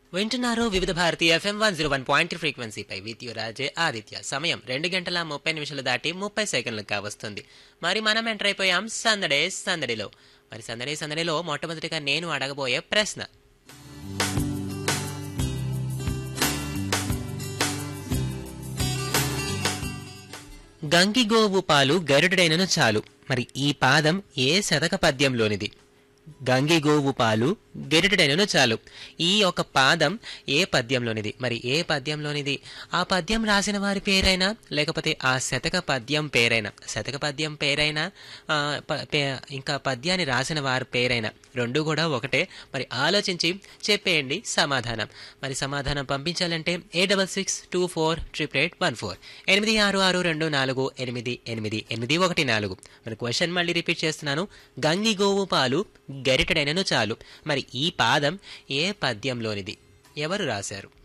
వింటున్నారు వివిధ Bharati FM 101.3 ఫ్రీక్వెన్సీపై with you రాజే ఆదిత్య. సమయం 2 గంటల 30 నిమిషాలు దాటి 30 సెకండ్లు కావస్తుంది. మరి మనం ఎంటర్ అయిపోయాం సందడిలో. మరి సందడిలో మొట్టమొదటిగా నేను అడగబోయే ప్రశ్న, గంగిగోవు పాలు గరుడైనను చాలు. మరి ఈ పాదం ఏ శతక పద్యంలోనిది? గంగిగోవు పాలు గెరిటెడైనను చాలు. ఈ ఒక పాదం ఏ పద్యంలోనిది? మరి ఏ పద్యంలోనిది? ఆ పద్యం రాసిన వారి పేరైనా లేకపోతే ఆ శతక పద్యం పేరైనా ఇంకా పద్యాన్ని రాసిన వారి పేరైనా రెండు కూడా ఒకటే. మరి ఆలోచించి చెప్పేయండి సమాధానం. మరి సమాధానం పంపించాలంటే 8662488814 8662488814. మరి క్వశ్చన్ మళ్ళీ రిపీట్ చేస్తున్నాను. గంగిగోవు పాలు గరిటెడైనను చాలు. మరి ఈ పాదం ఏ పద్యంలోనిది? ఎవరు రాశారు?